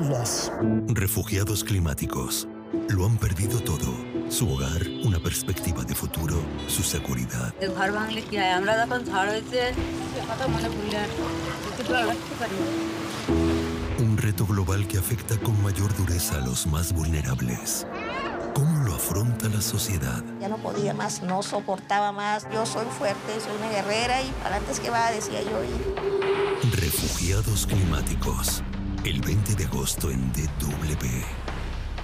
Yes. Refugiados climáticos. Lo han perdido todo. Su hogar, una perspectiva de futuro, su seguridad. Un reto global que afecta con mayor dureza a los más vulnerables. ¿Cómo lo afronta la sociedad? Ya no podía más, no soportaba más. Yo soy fuerte, soy una guerrera y para antes que va, decía yo. Refugiados climáticos. El 20 de agosto en DW.